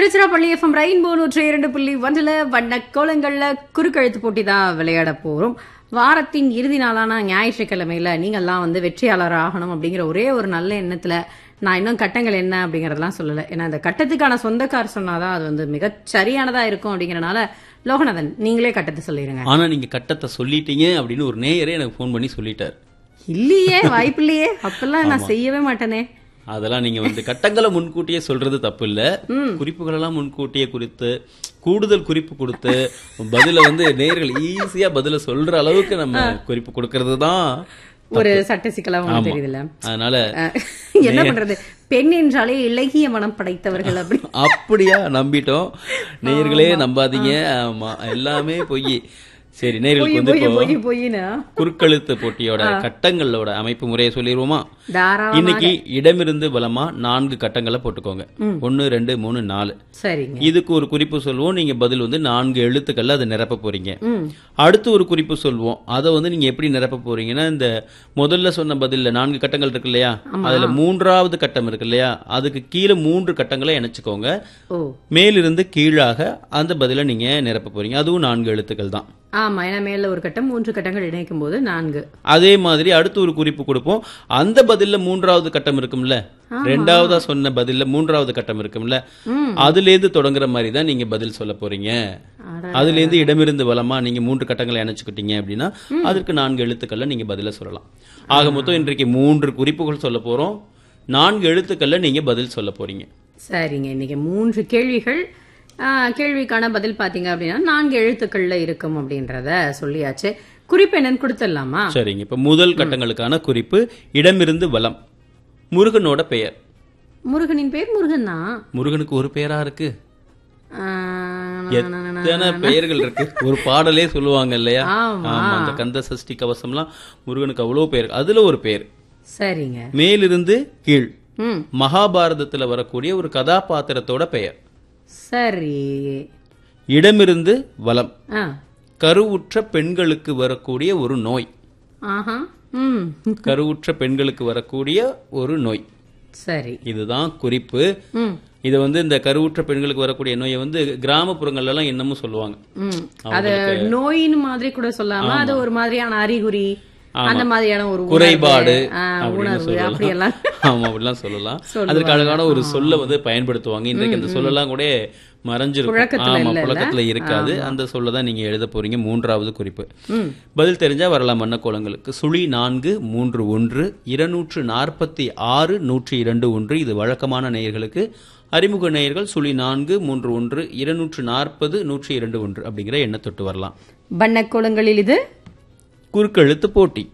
Tiruchirappalli FM rainbow 102.1 வண்ண கோலங்கள்ல குறுக்கெழுத்து போட்டி தான் விளையாட போறோம். வாரத்தின் இறுதி நாளான ஞாயிற்றுக்கிழமையில நீங்கெல்லாம் வெற்றியாளர் ஆகணும் அப்படிங்கிற ஒரே ஒரு நல்ல எண்ணத்துல நான் இன்னும் கட்டங்கள் என்ன அப்படிங்கறதெல்லாம் சொல்லல. ஏன்னா இந்த கட்டத்துக்கான சொந்தக்கார் சொன்னாதான் அது மிக சரியானதா இருக்கும் அப்படிங்கறனால லோகநாதன் நீங்களே கட்டத்தை சொல்லிருங்க. ஆனா நீங்க கட்டத்தை சொல்லிட்டீங்க அப்படின்னு ஒரு நேயரே எனக்கு போன் பண்ணி சொல்லிட்டார். இல்லையே, வாய்ப்பு இல்லையே, அப்பெல்லாம் நான் செய்யவே மாட்டேனே. அதெல்லாம் நீங்க கட்டங்களை முன்கூட்டியே சொல்றது தப்பு இல்ல. குறிப்புகள் எல்லாம் முன்கூட்டியே குறித்து கூடுதல் குறிப்பு கொடுத்து பதில நேயர்கள் ஈஸியா பதில சொல்ற அளவுக்கு நம்ம குறிப்பு கொடுக்கறது தான் ஒரு சட்ட சிக்கலா தெரியுதுல்ல. அதனால என்ன பண்றது, பெண் என்றாலே இலகிய மனம் படைத்தவர்கள் அப்படியா நம்பிட்டோம். நேயர்களே நம்பாதீங்க, எல்லாமே பொய். சரி, நேயர்களுக்கு குறுக்கெழுத்து போட்டியோட கட்டங்களோட அமைப்பு முறையை சொல்லிடுவோமா? இன்னைக்கு இடமிருந்து பலமா 4 கட்டங்களை போட்டுக்கோங்க. 1 2 3 4. சரிங்க. இதுக்கு ஒரு குறிப்பு சொல்லுவோம், நீங்க பதில் 4 எழுத்துக்கள்ல அதை நிரப்ப போறீங்க. அடுத்து ஒரு குறிப்பு சொல்லுவோம், அதை நீங்க எப்படி நிரப்ப போறீங்கன்னா, இந்த முதல்ல சொன்ன பதில்ல 4 கட்டங்கள் இருக்கு இல்லையா, அதுல 3வது கட்டம் இருக்கு இல்லையா, அதுக்கு கீழே 3 கட்டங்களை இணைச்சுக்கோங்க. மேலிருந்து கீழாக அந்த பதில நீங்க நிரப்ப போறீங்க. அதுவும் 4 எழுத்துக்கள் தான். ஆமா, ஏன்னா மேல ஒரு கட்டம் 3 கட்டங்கள் இணைக்கும் போது 4. அதே மாதிரி அடுத்து ஒரு குறிப்பு கொடுப்போம், அந்த பதில்ல 3வது கட்டம் இருக்கும்ல, 2வதா சொன்ன பதில்ல 3வது கட்டம் இருக்கும்ல, அதுல இருந்து தொடங்குற மாதிரி தான் நீங்க பதில் சொல்ல போறீங்க. அதுல இருந்து இடமிருந்து வலமா நீங்க 3 கட்டங்களை இணைச்சுக்கிட்டீங்க அப்படின்னா அதற்கு 4 எழுத்துக்கள்ல நீங்க பதில சொல்லலாம். ஆக மொத்தம் இன்றைக்கு 3 குறிப்புகள் சொல்ல போறோம், 4 எழுத்துக்கள்ல நீங்க பதில் சொல்ல போறீங்க. சரிங்க. இன்னைக்கு 3 கேள்விகள். கேள்விக்கான பதில் பாத்தீங்க அப்படின்னா 4 எழுத்துக்கள்ல இருக்கும் அப்படின்றத சொல்லியாச்சு. குறிப்பு என்னன்னு கொடுத்துடலாமா? சரிங்க. இப்ப முதல் கட்டங்களுக்கான குறிப்பு இடமிருந்து வலம். முருகனோட பெயர். முருகனின் பெயர் முருகன் தான். முருகனுக்கு ஒரு பெயரா இருக்கு? எத்தனை பெயர்கள் இருக்கு, ஒரு பாடலே சொல்லுவாங்க இல்லையா? அந்த கந்த சஷ்டி கவசம்லாம் முருகனுக்கு அவ்வளவு பெயர், அதுல ஒரு பெயர். சரிங்க. மேலிருந்து கீழ் மகாபாரதத்துல வரக்கூடிய ஒரு கதாபாத்திரத்தோட பெயர். சரி. இடமிருந்து வலம் கருவுற்ற பெண்களுக்கு வரக்கூடிய ஒரு நோய். கருவுற்ற பெண்களுக்கு வரக்கூடிய ஒரு நோய். சரி, இதுதான் குறிப்பு. இத இந்த கருவுற்ற பெண்களுக்கு வரக்கூடிய நோயை கிராமப்புறங்கள்ல எல்லாம் என்னமோ சொல்லுவாங்க. அது நோயின் மாதிரி கூட சொல்லாம அது ஒரு மாதிரியான அறிகுறி, அந்த மாதிரியான ஒரு குறைபாடு, உணர்வு அப்படியெல்லாம் அப்படிலாம் சொல்லலாம். அதற்கு அழகான ஒரு சொல்ல பயன்படுத்துவாங்க. இன்றைக்கு அந்த சொல்லலாம் கூட மறைஞ்சிருக்கும், புழக்கத்துல இருக்காது. அந்த சொல்லதான் நீங்க எழுத போறீங்க. 3வது குறிப்பு. பதில் தெரிஞ்சா வரலாம் மன்னக்கோலங்களுக்கு. 0431 246 102. இது வழக்கமான நேயர்களுக்கு. அறிமுக நேயர்கள் 0431 240 102 அப்படிங்கிற எண்ணை தொட்டு வரலாம். வண்ணக்கோலங்களில் இது குறுக்கெழுத்து போட்டி.